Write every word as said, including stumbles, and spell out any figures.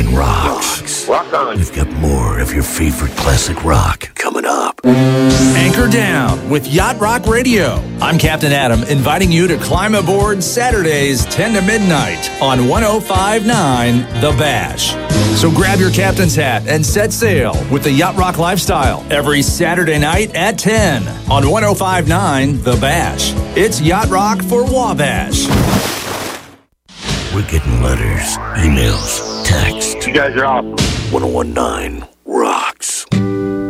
nine rocks. Rock on. We've got more of your favorite classic rock coming up. Anchor Down with Yacht Rock Radio. I'm Captain Adam, inviting you to climb aboard Saturdays ten to midnight on one oh five point nine The Bash. So grab your captain's hat and set sail with the Yacht Rock lifestyle every Saturday night at ten on one oh five point nine The Bash. It's Yacht Rock for Wabash. We're getting letters, emails, texts. You guys are awesome. one oh one point nine Rock.